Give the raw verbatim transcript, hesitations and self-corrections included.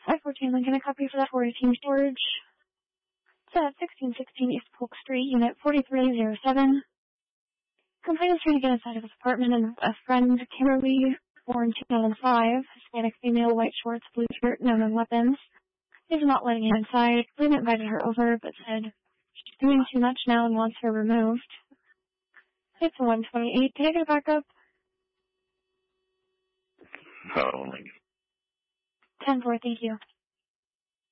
five fourteen Lincoln, a copy for that for team storage. It's at sixteen sixteen East Polk Street, Unit forty-three oh seven. Complainant is trying to get inside of his apartment, and a friend, Kimberly, born two thousand five, Hispanic female, white shorts, blue shirt, no known weapons, is not letting him inside. Complainant invited her over, but said she's doing too much now and wants her removed. It's one twenty-eight. Can I get a backup? Oh, my God. ten four, thank you.